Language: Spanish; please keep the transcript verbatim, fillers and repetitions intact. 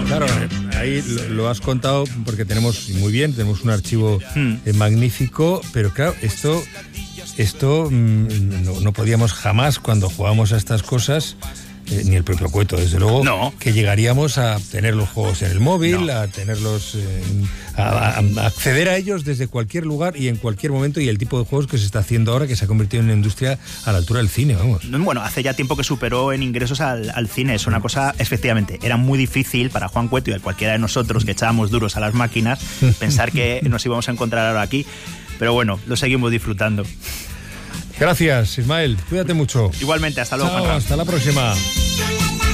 Claro, ahí lo, lo has contado porque tenemos, muy bien, tenemos un archivo hmm. eh, magnífico, pero claro, esto, esto mmm, no, no podíamos jamás, cuando jugábamos a estas cosas, eh, ni el propio Cueto, desde luego, no. que llegaríamos a tener los juegos en el móvil, no. a tenerlos, eh, a, a acceder a ellos desde cualquier lugar y en cualquier momento, y el tipo de juegos que se está haciendo ahora, que se ha convertido en una industria a la altura del cine, vamos. Bueno, hace ya tiempo que superó en ingresos al, al cine, es una cosa, efectivamente, era muy difícil para Juan Cueto y a cualquiera de nosotros que echábamos duros a las máquinas pensar que nos íbamos a encontrar ahora aquí, pero bueno, lo seguimos disfrutando. Gracias, Ismael. Cuídate mucho. Igualmente, hasta luego. Chao, hasta la próxima.